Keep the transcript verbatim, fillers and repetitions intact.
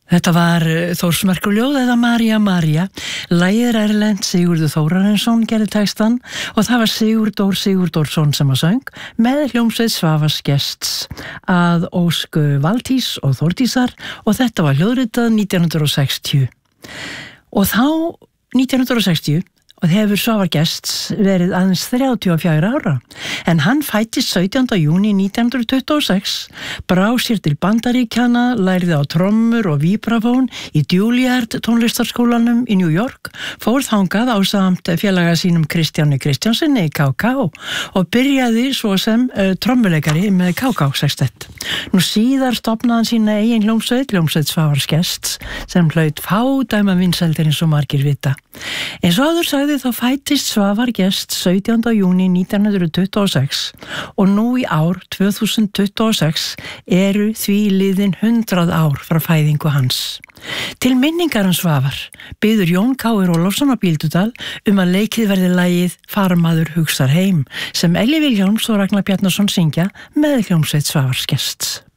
Þetta var Þórsmerkurljóð eða María María. Lagið er erlent, Sigurður Þórarinsson gerði textan og það var Sigurdór Sigurdórsson sem að söng með hljómsveit Svavars Gests að ósk Valtís og Þórdísar og þetta var hljóðritað nítján hundruð sextíu. Og þá nítján hundruð sextíu og hefur Svavar Gests verið aðeins þrjátíu og fjögurra ára. En hann fættist sautjánda júní nítján hundruð tuttugu og sex, brá sér til Bandaríkjanna, lærði á trommur og víbrafón í Juilliard tónlistarskólanum í New York, fór þangað ásamt félaga sínum Kristjáni Kristjánsinni í K K og byrjaði svo sem uh, trommuleikari með K K sextett. Nú síðar stofnaði hann sína eigin hljómsveit, hljómsveit Svavars Gests, sem hlaut fádæma vinsældir eins og margir vita. Eins og áður sagði þá fættist Svavar Gests sautjánda júní nítján hundruð tuttugu og sex og nú í ár tvö þúsund tuttugu og sex eru því liðin hundrað ár frá fæðingu hans. Til minningar hans Svavar biður Jón Kári Ólafsson á Bíldudal um að leikið verði lagið Farmaður hugsar heim sem Elli Vilhjálms og Ragnar Bjarnason syngja með hljómsveit Svavars Gests.